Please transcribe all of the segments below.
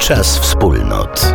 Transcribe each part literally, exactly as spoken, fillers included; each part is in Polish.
Czas wspólnot.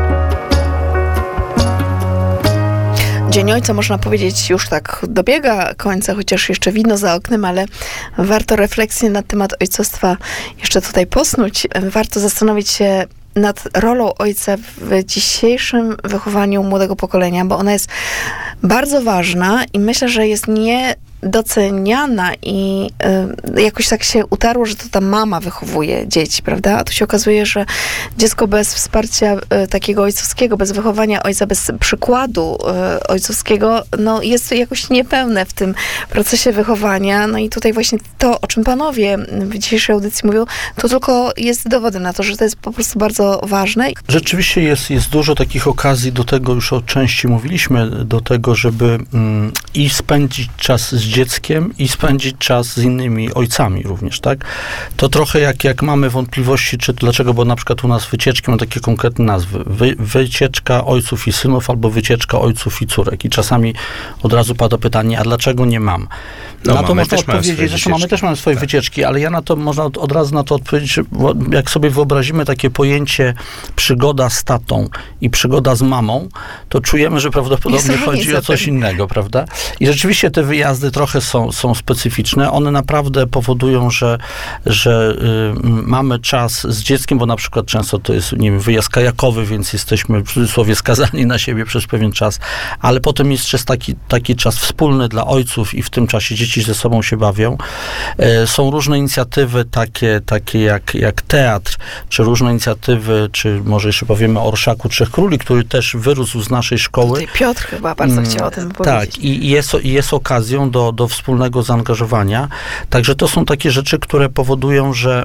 Dzień Ojca, można powiedzieć, już tak dobiega końca, chociaż jeszcze widno za oknem, ale warto refleksję na temat ojcostwa jeszcze tutaj posnuć. Warto zastanowić się nad rolą ojca w dzisiejszym wychowaniu młodego pokolenia, bo ona jest bardzo ważna i myślę, że jest niedoceniana i y, jakoś tak się utarło, że to ta mama wychowuje dzieci, prawda? A tu się okazuje, że dziecko bez wsparcia y, takiego ojcowskiego, bez wychowania ojca, bez przykładu y, ojcowskiego, no jest jakoś niepełne w tym procesie wychowania. No i tutaj właśnie to, o czym panowie w dzisiejszej audycji mówią, to tylko jest dowodem na to, że to jest po prostu bardzo ważne. Rzeczywiście jest, jest dużo takich okazji do tego, już o części mówiliśmy, do tego, żeby mm, i spędzić czas z dzieckiem, i spędzić czas z innymi ojcami również, tak? To trochę jak, jak mamy wątpliwości, czy dlaczego, bo na przykład u nas wycieczki ma takie konkretne nazwy. Wy, wycieczka ojców i synów, albo wycieczka ojców i córek. I czasami od razu pada pytanie, a dlaczego nie mam? No, na to można odpowiedzieć, zresztą mamy też mamy swoje tak. wycieczki, ale ja na to można od, od razu na to odpowiedzieć, że jak sobie wyobrazimy takie pojęcie przygoda z tatą i przygoda z mamą, to czujemy, że prawdopodobnie chodzi o coś innego, prawda? I rzeczywiście te wyjazdy trochę są, są specyficzne. One naprawdę powodują, że, że y, mamy czas z dzieckiem, bo na przykład często to jest, nie wiem, wyjazd kajakowy, więc jesteśmy w cudzysłowie skazani na siebie przez pewien czas, ale potem jest też taki, taki czas wspólny dla ojców i w tym czasie dzieci ze sobą się bawią. Y, są różne inicjatywy takie, takie jak, jak teatr, czy różne inicjatywy, czy może jeszcze powiemy o Orszaku Trzech Króli, który też wyrósł z naszej szkoły. Tutaj Piotr chyba bardzo mm, chciał o tym powiedzieć. Tak, i jest, jest okazją do, do wspólnego zaangażowania. Także to są takie rzeczy, które powodują, że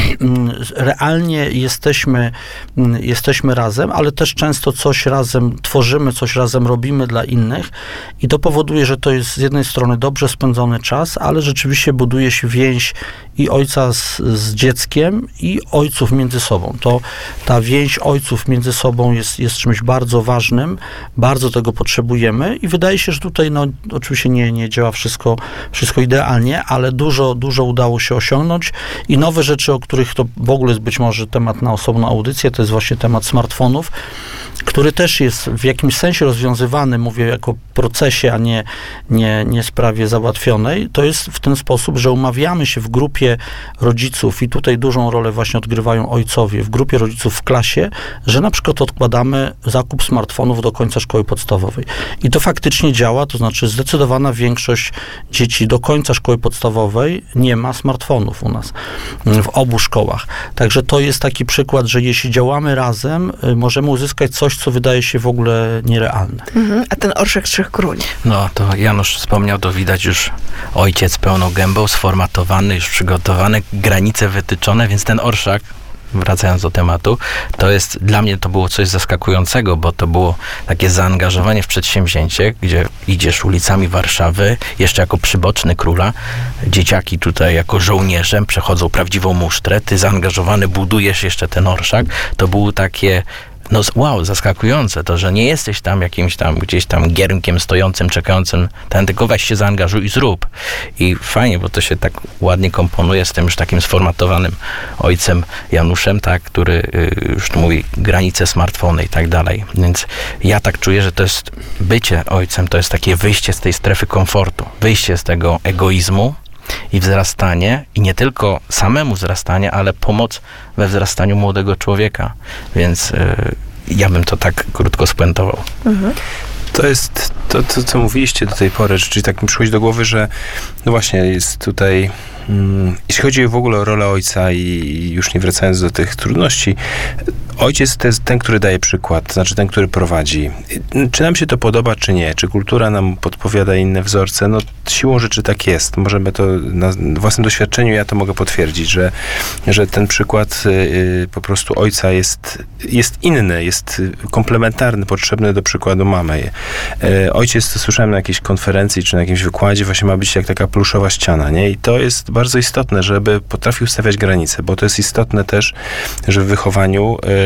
realnie jesteśmy, jesteśmy razem, ale też często coś razem tworzymy, coś razem robimy dla innych i to powoduje, że to jest z jednej strony dobrze spędzony czas, ale rzeczywiście buduje się więź i ojca z, z dzieckiem, i ojców między sobą. To ta więź ojców między sobą jest, jest czymś bardzo ważnym, bardzo tego potrzebujemy i wydaje się, że tutaj no, oczywiście nie, nie działa wszystko, wszystko idealnie, ale dużo, dużo udało się osiągnąć i nowe rzeczy, o których to w ogóle jest być może temat na osobną audycję, to jest właśnie temat smartfonów, który też jest w jakimś sensie rozwiązywany, mówię jako procesie, a nie, nie, nie sprawie załatwionej. To jest w ten sposób, że umawiamy się w grupie rodziców i tutaj dużą rolę właśnie odgrywają ojcowie, w grupie rodziców w klasie, że na przykład odkładamy zakup smartfonów do końca szkoły podstawowej. I to faktycznie działa, to znaczy zdecydowana większość dzieci do końca szkoły podstawowej nie ma smartfonów u nas w obu szkołach. Także to jest taki przykład, że jeśli działamy razem, możemy uzyskać coś, co wydaje się w ogóle nierealne. Mhm. A ten Orszak Trzech Króli? No, to Janusz wspomniał, to widać już ojciec pełną gębą, sformatowany, już przygotowany, granice wytyczone, więc ten orszak, wracając do tematu, to jest, dla mnie to było coś zaskakującego, bo to było takie zaangażowanie w przedsięwzięcie, gdzie idziesz ulicami Warszawy, jeszcze jako przyboczny króla, dzieciaki tutaj jako żołnierzem przechodzą prawdziwą musztrę, ty zaangażowany budujesz jeszcze ten orszak, to było takie no wow, zaskakujące to, że nie jesteś tam jakimś tam, gdzieś tam giermkiem stojącym, czekającym, ten, tylko weź się zaangażuj i zrób. I fajnie, bo to się tak ładnie komponuje z tym już takim sformatowanym ojcem Januszem, tak, który y, już tu mówi granice smartfony i tak dalej. Więc ja tak czuję, że to jest bycie ojcem, to jest takie wyjście z tej strefy komfortu, wyjście z tego egoizmu i wzrastanie, i nie tylko samemu wzrastanie, ale pomoc we wzrastaniu młodego człowieka. Więc y, ja bym to tak krótko spuentował. Mhm. To jest to, to, co mówiliście do tej pory, czyli tak mi przychodzi do głowy, że no właśnie jest tutaj, mm, jeśli chodzi w ogóle o rolę ojca i już nie wracając do tych trudności, ojciec to jest ten, który daje przykład, to znaczy ten, który prowadzi. Czy nam się to podoba, czy nie? Czy kultura nam podpowiada inne wzorce? No siłą rzeczy tak jest. Możemy to na własnym doświadczeniu, ja to mogę potwierdzić, że, że ten przykład y, po prostu ojca jest, jest inny, jest komplementarny, potrzebny do przykładu mamy. Y, ojciec, to słyszałem na jakiejś konferencji, czy na jakimś wykładzie, właśnie ma być jak taka pluszowa ściana, nie? I to jest bardzo istotne, żeby potrafił stawiać granice, bo to jest istotne też, że w wychowaniu y,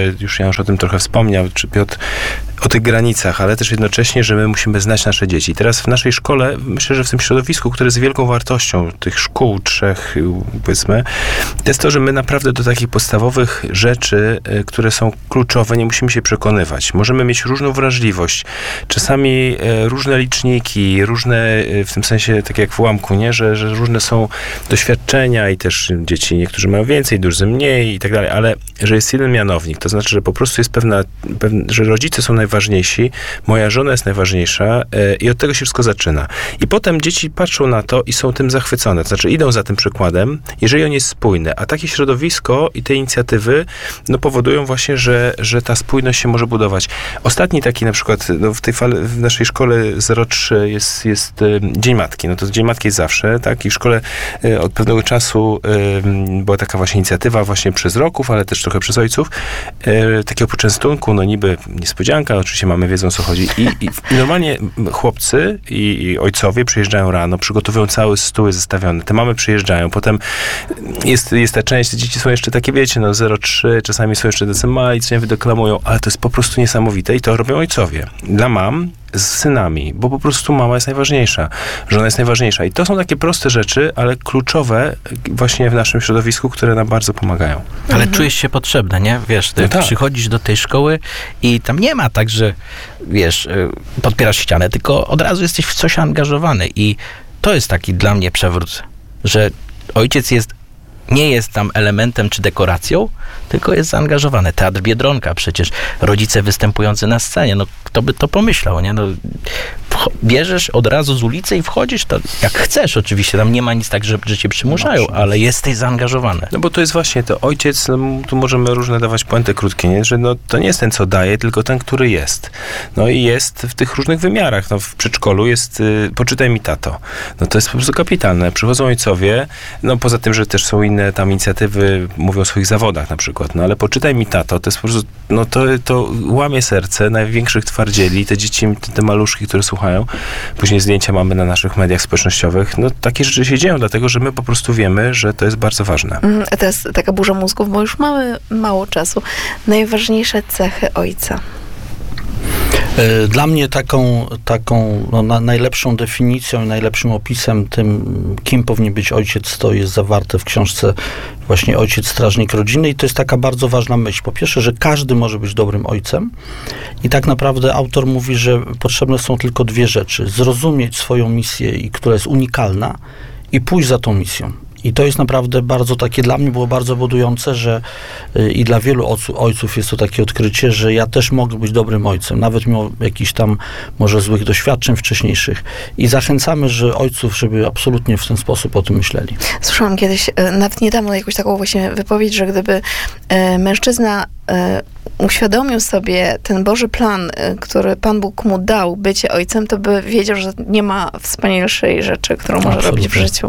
już Janusz o tym trochę wspomniał, czy Piotr, o tych granicach, ale też jednocześnie, że my musimy znać nasze dzieci. I teraz w naszej szkole, myślę, że w tym środowisku, które jest wielką wartością tych szkół trzech, powiedzmy, to jest to, że my naprawdę do takich podstawowych rzeczy, które są kluczowe, nie musimy się przekonywać. Możemy mieć różną wrażliwość. Czasami różne liczniki, różne, w tym sensie, tak jak w ułamku, nie? Że, że różne są doświadczenia i też dzieci, niektórzy mają więcej, duży mniej i tak dalej, ale że jest jeden mianownik. To znaczy, że po prostu jest pewna, pewna że rodzice są najważniejsi, moja żona jest najważniejsza yy, i od tego się wszystko zaczyna. I potem dzieci patrzą na to i są tym zachwycone. To znaczy, idą za tym przykładem, jeżeli on jest spójny. A takie środowisko i te inicjatywy no, powodują właśnie, że, że ta spójność się może budować. Ostatni taki na przykład, no, w tej fale, w naszej szkole zero trzy jest, jest y, Dzień Matki. No to Dzień Matki jest zawsze, tak? I w szkole y, od pewnego czasu y, była taka właśnie inicjatywa właśnie przez roków, ale też trochę przez ojców, y, takiego poczęstunku, no niby niespodzianka, oczywiście mamy wiedzą, o co chodzi. I, i, i normalnie chłopcy i, i ojcowie przyjeżdżają rano, przygotowują cały stół jest zestawiony. Te mamy przyjeżdżają, potem jest, jest ta część, te dzieci są jeszcze takie, wiecie, no zero trzy, czasami są jeszcze decymali, co nie wydeklamują, ale to jest po prostu niesamowite i to robią ojcowie. Dla mam z synami, bo po prostu mama jest najważniejsza, żona jest najważniejsza. I to są takie proste rzeczy, ale kluczowe właśnie w naszym środowisku, które nam bardzo pomagają. Ale Mhm. czujesz się potrzebny, nie? Wiesz, ty No tak. przychodzisz do tej szkoły i tam nie ma tak, że wiesz, y, podpierasz ścianę, tylko od razu jesteś w coś angażowany i to jest taki dla mnie przewrót, że ojciec jest nie jest tam elementem czy dekoracją, tylko jest zaangażowany. Teatr Biedronka, przecież rodzice występujący na scenie, no kto by to pomyślał, nie? No, bierzesz od razu z ulicy i wchodzisz, to jak chcesz oczywiście, tam nie ma nic tak, że, że cię przymuszają, No, ale jesteś zaangażowany. No bo to jest właśnie to ojciec, no, tu możemy różne dawać puenty krótkie, nie? Że no, to nie jest ten, co daje, tylko ten, który jest. No i jest w tych różnych wymiarach. No, w przedszkolu jest, y, poczytaj mi tato. No to jest po prostu kapitalne. Przychodzą ojcowie, no poza tym, że też są inne tam inicjatywy, mówią o swoich zawodach na przykład, no ale poczytaj mi tato, to jest po prostu, no to, to łamie serce największych twardzieli, te dzieci, te, te maluszki, które słuchają, później zdjęcia mamy na naszych mediach społecznościowych, no takie rzeczy się dzieją, dlatego, że my po prostu wiemy, że to jest bardzo ważne. Mm, A teraz taka burza mózgów, bo już mamy mało czasu. Najważniejsze cechy ojca. Dla mnie taką, taką no, na, najlepszą definicją i najlepszym opisem tym, kim powinien być ojciec, to jest zawarte w książce właśnie Ojciec Strażnik Rodziny i to jest taka bardzo ważna myśl. Po pierwsze, że każdy może być dobrym ojcem i tak naprawdę autor mówi, że potrzebne są tylko dwie rzeczy. Zrozumieć swoją misję, i która jest unikalna i pójść za tą misją. I to jest naprawdę bardzo takie, dla mnie było bardzo budujące, że y, i dla wielu ojców, ojców jest to takie odkrycie, że ja też mogę być dobrym ojcem, nawet mimo jakichś tam może złych doświadczeń wcześniejszych. I zachęcamy, że ojców, żeby absolutnie w ten sposób o tym myśleli. Słyszałam kiedyś, e, nawet niedawno, jakąś taką właśnie wypowiedź, że gdyby e, mężczyzna e, uświadomił sobie ten Boży plan, e, który Pan Bóg mu dał, bycie ojcem, to by wiedział, że nie ma wspanialszej rzeczy, którą może Absolutnie. robić w życiu.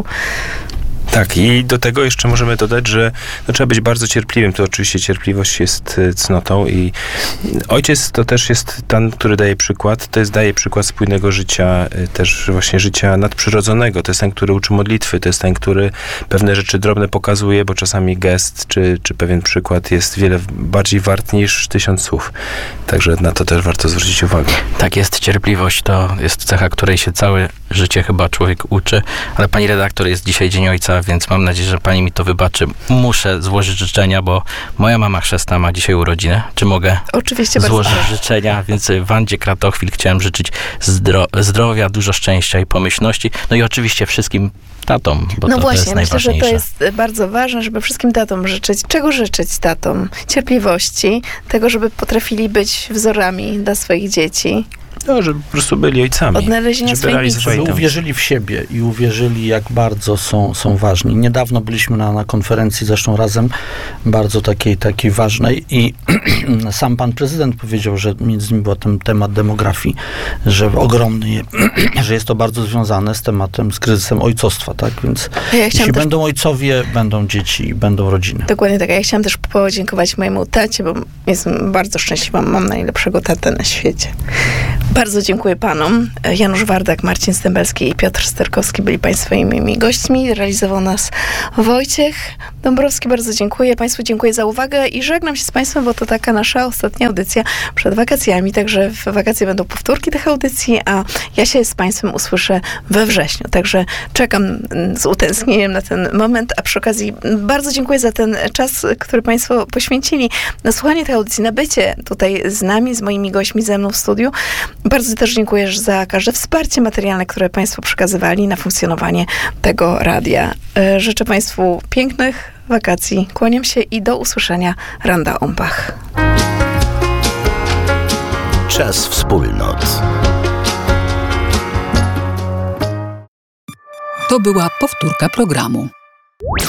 Tak, i do tego jeszcze możemy dodać, że no, trzeba być bardzo cierpliwym. To oczywiście cierpliwość jest y, cnotą i ojciec to też jest ten, który daje przykład. To jest daje przykład spójnego życia, y, też właśnie życia nadprzyrodzonego. To jest ten, który uczy modlitwy. To jest ten, który pewne rzeczy drobne pokazuje, bo czasami gest czy, czy pewien przykład jest wiele bardziej wart niż tysiąc słów. Także na to też warto zwrócić uwagę. Tak jest, cierpliwość to jest cecha, której się całe życie chyba człowiek uczy, ale pani redaktor, jest dzisiaj Dzień Ojca, więc mam nadzieję, że pani mi to wybaczy. Muszę złożyć życzenia, bo moja mama chrzestna ma dzisiaj urodziny. Czy mogę Oczywiście bardzo złożyć proszę. życzenia? Więc Wandzie Kratochwil chciałem życzyć zdro- zdrowia, dużo szczęścia i pomyślności. No i oczywiście wszystkim tatom, bo No to, właśnie, to jest myślę, że najważniejsze. to jest bardzo ważne, żeby wszystkim tatom życzyć. Czego życzyć tatom? Cierpliwości, tego, żeby potrafili być wzorami dla swoich dzieci. No, żeby po prostu byli ojcami. Odnalezienia żeby swojej realizowali Żeby tę- uwierzyli w siebie i uwierzyli, jak bardzo są, są ważni. Niedawno byliśmy na, na konferencji, zresztą razem, bardzo takiej, takiej ważnej i sam pan prezydent powiedział, że między innymi był ten temat demografii, że ogromny, że jest to bardzo związane z tematem, z kryzysem ojcostwa, tak? Więc A ja jeśli chciałam też będą ojcowie, będą dzieci, będą rodziny. Dokładnie tak. Ja chciałam też podziękować mojemu tacie, bo jestem bardzo szczęśliwa. Mam najlepszego tatę na świecie. Bardzo dziękuję panom. Janusz Wardak, Marcin Stębelski i Piotr Sterkowski byli państwoimi gośćmi. Realizował nas Wojciech Dąbrowski. Bardzo dziękuję. Państwu dziękuję za uwagę i żegnam się z państwem, bo to taka nasza ostatnia audycja przed wakacjami. Także w wakacje będą powtórki tych audycji, a ja się z państwem usłyszę we wrześniu. Także czekam z utęsknieniem na ten moment, a przy okazji bardzo dziękuję za ten czas, który państwo poświęcili na słuchanie tej audycji, na bycie tutaj z nami, z moimi gośćmi, ze mną w studiu. Bardzo też dziękuję za każde wsparcie materialne, które państwo przekazywali na funkcjonowanie tego radia. Życzę państwu pięknych wakacji. Kłaniam się i do usłyszenia. Randa Ombach. Czas wspólnot. To była powtórka programu.